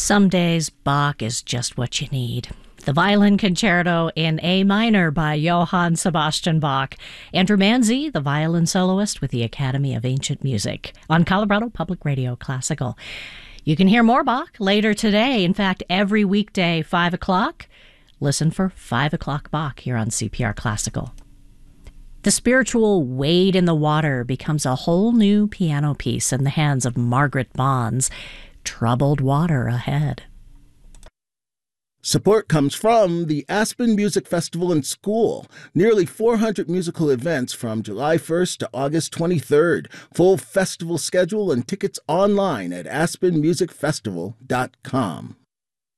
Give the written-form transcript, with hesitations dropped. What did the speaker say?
Some days, Bach is just what you need. The Violin Concerto in A minor by Johann Sebastian Bach. Andrew Manzi, the violin soloist with the Academy of Ancient Music, on Colorado Public Radio Classical. You can hear more Bach later today. In fact, every weekday, 5 o'clock. Listen for 5 o'clock Bach here on CPR Classical. The spiritual Wade in the Water becomes a whole new piano piece in the hands of Margaret Bonds. Troubled water ahead. Support comes from the Aspen Music Festival and School. Nearly 400 musical events from July 1st to August 23rd. Full festival schedule and tickets online at aspenmusicfestival.com.